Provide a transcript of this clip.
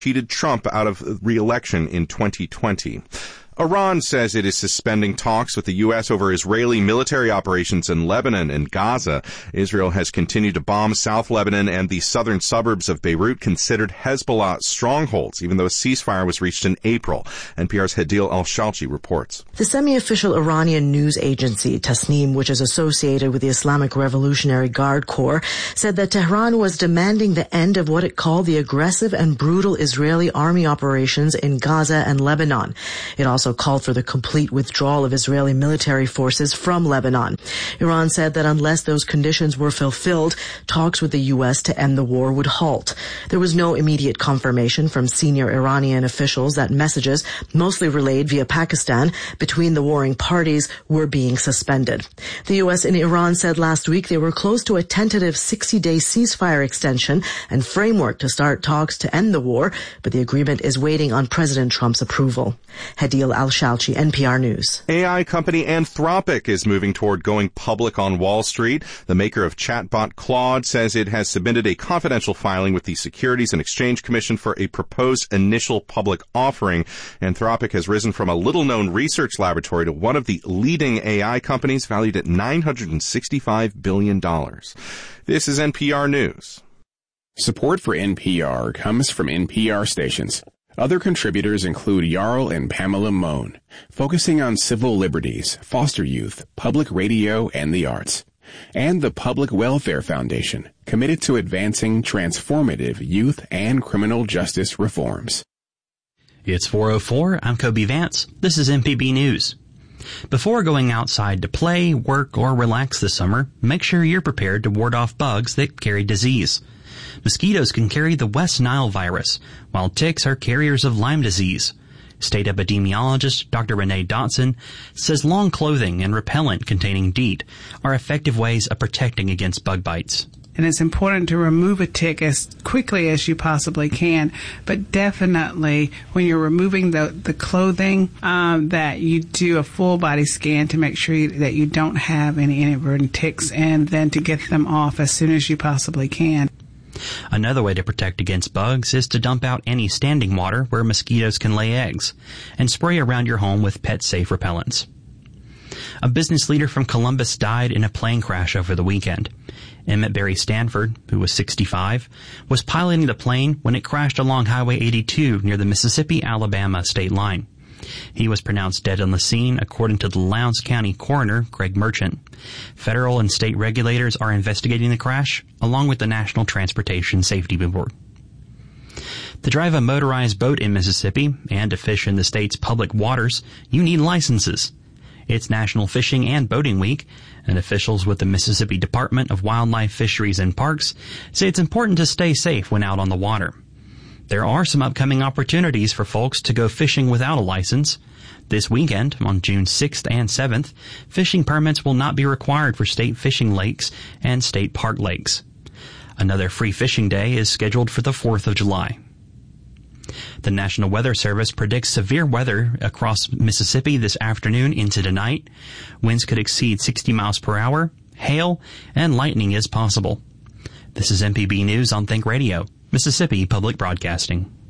cheated Trump out of re-election in 2020. Iran says it is suspending talks with the U.S. over Israeli military operations in Lebanon and Gaza. Israel has continued to bomb South Lebanon and the southern suburbs of Beirut, considered Hezbollah strongholds, even though a ceasefire was reached in April. NPR's Hadil Al-Shalchi reports. The semi-official Iranian news agency, Tasnim, which is associated with the Islamic Revolutionary Guard Corps, said that Tehran was demanding the end of what it called the aggressive and brutal Israeli army operations in Gaza and Lebanon. It also called for the complete withdrawal of Israeli military forces from Lebanon. Iran said that unless those conditions were fulfilled, talks with the U.S. to end the war would halt. There was no immediate confirmation from senior Iranian officials that messages, mostly relayed via Pakistan, between the warring parties were being suspended. The U.S. and Iran said last week they were close to a tentative 60-day ceasefire extension and framework to start talks to end the war, but the agreement is waiting on President Trump's approval. Hadil Al-Shalchi, NPR News. AI company Anthropic is moving toward going public on Wall Street. The maker of chatbot Claude says it has submitted a confidential filing with the Securities and Exchange Commission for a proposed initial public offering. Anthropic has risen from a little-known research laboratory to one of the leading AI companies, valued at $965 billion. This is NPR News. Support for NPR comes from NPR stations. Other contributors include Jarl and Pamela Mohn, focusing on civil liberties, foster youth, public radio, and the arts. And the Public Welfare Foundation, committed to advancing transformative youth and criminal justice reforms. It's 4:04. I'm Kobe Vance. This is MPB News. Before going outside to play, work, or relax this summer, make sure you're prepared to ward off bugs that carry disease. Mosquitoes can carry the West Nile virus, while ticks are carriers of Lyme disease. State epidemiologist Dr. Renee Dotson says long clothing and repellent containing DEET are effective ways of protecting against bug bites. And it's important to remove a tick as quickly as you possibly can. But definitely, when you're removing the clothing, that you do a full body scan to make sure that you don't have any inadvertent ticks, and then to get them off as soon as you possibly can. Another way to protect against bugs is to dump out any standing water where mosquitoes can lay eggs, and spray around your home with pet-safe repellents. A business leader from Columbus died in a plane crash over the weekend. Emmett Barry Stanford, who was 65, was piloting the plane when it crashed along Highway 82 near the Mississippi-Alabama state line. He was pronounced dead on the scene, according to the Lowndes County coroner, Greg Merchant. Federal and state regulators are investigating the crash, along with the National Transportation Safety Board. To drive a motorized boat in Mississippi and to fish in the state's public waters, you need licenses. It's National Fishing and Boating Week, and officials with the Mississippi Department of Wildlife, Fisheries, and Parks say it's important to stay safe when out on the water. There are some upcoming opportunities for folks to go fishing without a license. This weekend, on June 6th and 7th, fishing permits will not be required for state fishing lakes and state park lakes. Another free fishing day is scheduled for the 4th of July. The National Weather Service predicts severe weather across Mississippi this afternoon into tonight. Winds could exceed 60 miles per hour, hail, and lightning is possible. This is MPB News on Think Radio, Mississippi Public Broadcasting.